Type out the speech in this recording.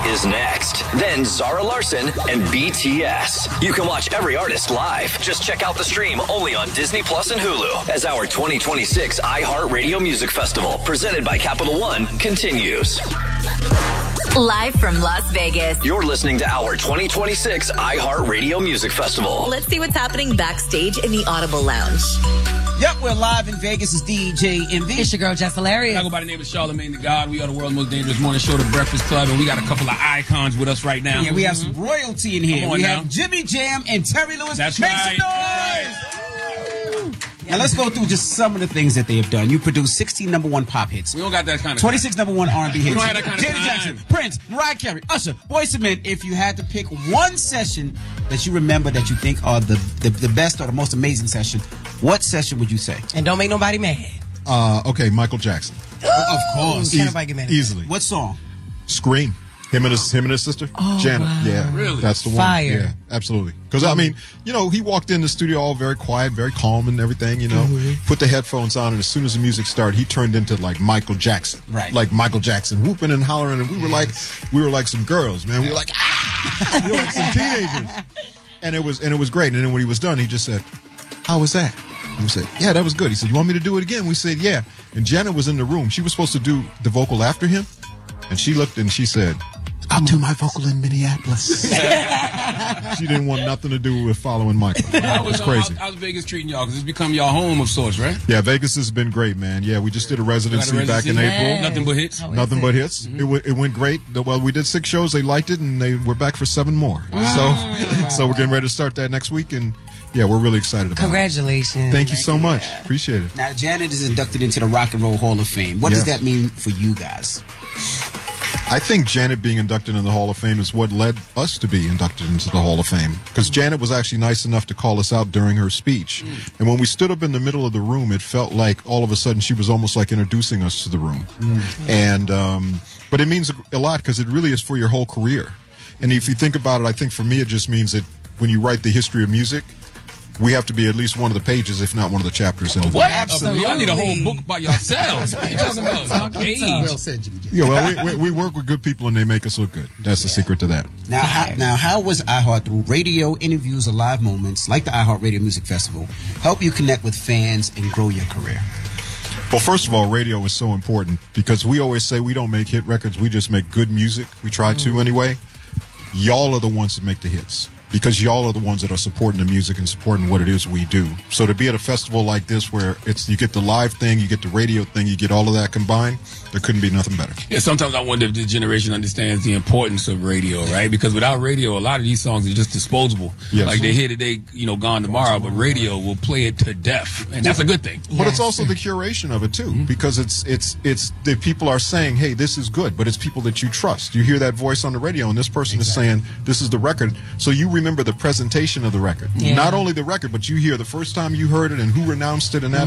is next. Then Zara Larson and BTS. You can watch every artist live. Just check out the stream only on Disney Plus and Hulu as our 2026 iHeartRadio Music Festival, presented by Capital One, continues. Live from Las Vegas. You're listening to our 2026 iHeartRadio Music Festival. Let's see what's happening backstage in the Audible Lounge. Yep, we're live in Vegas. It's DJ MV. It's your girl, Jess Hilarious. I go by the name of Charlamagne the God. We are the world's most dangerous morning show, The Breakfast Club, and we got a couple of icons with us right now. Yeah, we have some royalty in here. We have Jimmy Jam and Terry Lewis. That's Make right. some noise! Now let's go through just some of the things that they have done. You produced 16 number one pop hits. We don't got that kind of 26 number one R&B hits. We don't have that kind of Janet time. Jackson, Prince, Mariah Carey, Usher, Boyz II Men. If you had to pick one session that you remember that you think are the best or the most amazing session, what session would you say? And don't make nobody mad. Okay, Michael Jackson. Of course. Can't nobody get mad at Easily. What song? Scream. Him and his sister, Janet. Wow. Yeah, Really? that's the one. Fire. Yeah, absolutely. Because I mean, you know, he walked in the studio all very quiet, very calm, and everything. You know, put the headphones on, and as soon as the music started, he turned into like Michael Jackson, Right? Like Michael Jackson, whooping and hollering, and we were like some girls, man. We were like, ah! We were like some teenagers, and it was great. And then when he was done, he just said, "How was that?" And we said, "Yeah, that was good." He said, "You want me to do it again?" We said, "Yeah." And Janet was in the room. She was supposed to do the vocal after him, and she looked and she said, "I'll do my vocal in Minneapolis." She didn't want nothing to do with following Michael. It was crazy. How's Vegas treating y'all? Because it's become y'all home of sorts, right? Yeah, Vegas has been great, man. Yeah, we just did a residency back in April. Nothing but hits. Nothing but hits. It went great. Well, we did 6 shows. They liked it, and we're back for 7 more. So we're getting ready to start that next week, and yeah, we're really excited about Congratulations. it. Thank you so much. Appreciate it. Now, Janet is inducted into the Rock and Roll Hall of Fame. What does that mean for you guys? I think Janet being inducted in the Hall of Fame is what led us to be inducted into the Hall of Fame. Because Janet was actually nice enough to call us out during her speech. And when we stood up in the middle of the room, it felt like all of a sudden she was almost like introducing us to the room. And but it means a lot because it really is for your whole career. And if you think about it, I think for me it just means that when you write the history of music, we have to be at least one of the pages, if not one of the chapters in the book. What? Absolutely. Y'all need a whole book by yourselves. What are you talking about? Well said, Jimmy Jam. Yeah, well, we work with good people and they make us look good. That's the secret to that. Now, how was iHeart through radio, interviews, or live moments like the iHeartRadio Music Festival help you connect with fans and grow your career? Well, first of all, radio is so important because we always say we don't make hit records. We just make good music. We try to anyway. Y'all are the ones that make the hits because y'all are the ones that are supporting the music and supporting what it is we do. So to be at a festival like this where you get the live thing, you get the radio thing, you get all of that combined, there couldn't be nothing better. Yeah, sometimes I wonder if this generation understands the importance of radio, right? Because without radio, a lot of these songs are just disposable. Yes. Like they're here today, gone tomorrow, but radio will play it to death, and that's a good thing. But it's also the curation of it too, because it's the people are saying, "Hey, this is good," but it's people that you trust. You hear that voice on the radio, and this person is saying, "This is the record." So you remember the presentation of the record, not only the record, but you hear the first time you heard it and who announced it and that.